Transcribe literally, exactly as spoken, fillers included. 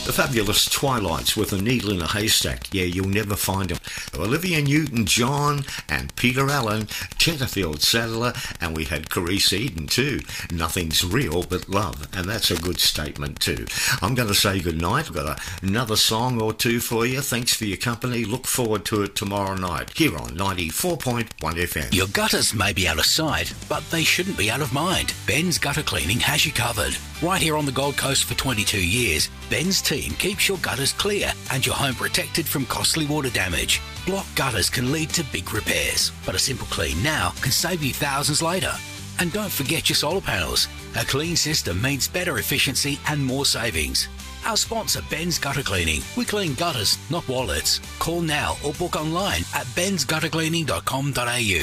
The fabulous Twilights with a needle in a haystack. Yeah, you'll never find them. Olivia Newton-John and Peter Allen, Chesterfield Saddler, and we had Carice Eden too. Nothing's real but love, and that's a good statement too. I'm going to say good night. I've got a, another song or two for you. Thanks for your company. Look forward to it tomorrow night here on ninety-four point one F M. Your gutters may be out of sight, but they shouldn't be out of mind. Ben's Gutter Cleaning has you covered. Right here on the Gold Coast for twenty-two years, Ben's team keeps your gutters clear and your home protected from costly water damage. Blocked gutters can lead to big repairs, but a simple clean now can save you thousands later. And don't forget your solar panels. A clean system means better efficiency and more savings. Our sponsor, Ben's Gutter Cleaning. We clean gutters, not wallets. Call now or book online at bens gutter cleaning dot com dot a u.